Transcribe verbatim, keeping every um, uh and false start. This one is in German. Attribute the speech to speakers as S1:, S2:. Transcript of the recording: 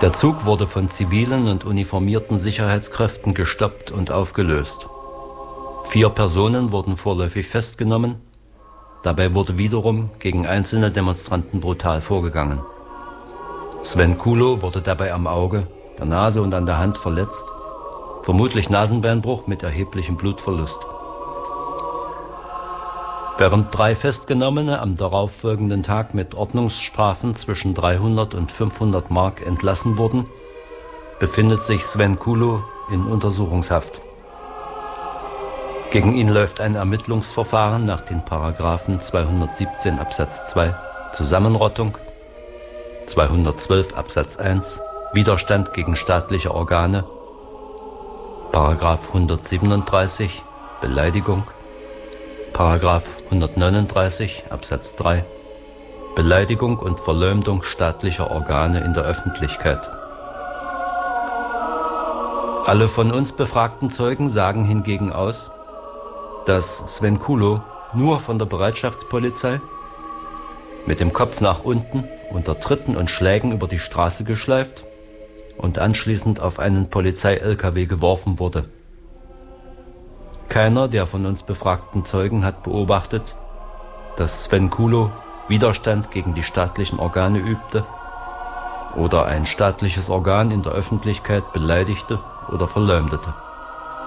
S1: Der Zug wurde von zivilen und uniformierten Sicherheitskräften gestoppt und aufgelöst. Vier Personen wurden vorläufig festgenommen. Dabei wurde wiederum gegen einzelne Demonstranten brutal vorgegangen. Sven Kulo wurde dabei am Auge, der Nase und an der Hand verletzt, vermutlich Nasenbeinbruch mit erheblichem Blutverlust. Während drei Festgenommene am darauffolgenden Tag mit Ordnungsstrafen zwischen dreihundert und fünfhundert Mark entlassen wurden, befindet sich Sven Kulo in Untersuchungshaft. Gegen ihn läuft ein Ermittlungsverfahren nach den Paragraphen zweihundertsiebzehn Absatz zwei Zusammenrottung, zweihundertzwölf Absatz eins Widerstand gegen staatliche Organe, Paragraph hundertsiebenunddreißig Beleidigung, Paragraph hundertneununddreißig Absatz drei Beleidigung und Verleumdung staatlicher Organe in der Öffentlichkeit. Alle von uns befragten Zeugen sagen hingegen aus, dass Sven Kulo nur von der Bereitschaftspolizei mit dem Kopf nach unten unter Tritten und Schlägen über die Straße geschleift und anschließend auf einen Polizei-L K W geworfen wurde. Keiner der von uns befragten Zeugen hat beobachtet, dass Sven Kulo Widerstand gegen die staatlichen Organe übte oder ein staatliches Organ in der Öffentlichkeit beleidigte oder verleumdete.